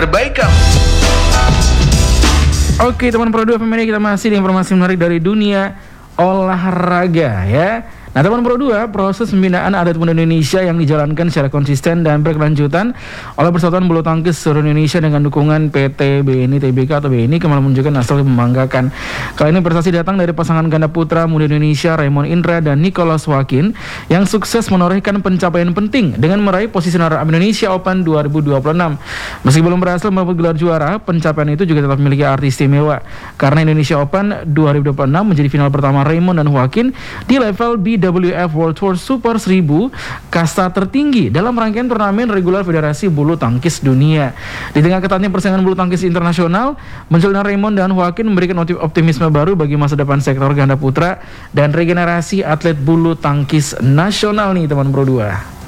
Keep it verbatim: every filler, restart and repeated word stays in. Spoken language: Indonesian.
terbaik kamu. Oke teman Pro dua F M ini kita masih di informasi menarik dari dunia olahraga ya. Nah teman Pro dua, proses pembinaan atlet muda Indonesia yang dijalankan secara konsisten dan berkelanjutan oleh Persatuan Bulu Tangkis seluruh Indonesia dengan dukungan P T B N I, T B K atau B N I kembali menunjukkan hasil yang membanggakan. Kali ini prestasi datang dari pasangan ganda putra muda Indonesia Raymond Indra dan Nicholas Wakin yang sukses menorehkan pencapaian penting dengan meraih posisi runner-up Indonesia Open dua ribu dua puluh enam. Meski belum berhasil merebut gelar juara, pencapaian itu juga tetap memiliki arti istimewa karena Indonesia Open dua ribu dua puluh enam menjadi final pertama Raymond dan Wakin di level B W F World Tour Super seribu, kasta tertinggi dalam rangkaian turnamen regular Federasi Bulu Tangkis Dunia. Di tengah ketatnya persaingan bulu tangkis internasional, munculnya Raymond dan Wakin memberikan optimisme baru bagi masa depan sektor ganda putra dan regenerasi atlet bulu tangkis nasional nih teman Pro dua.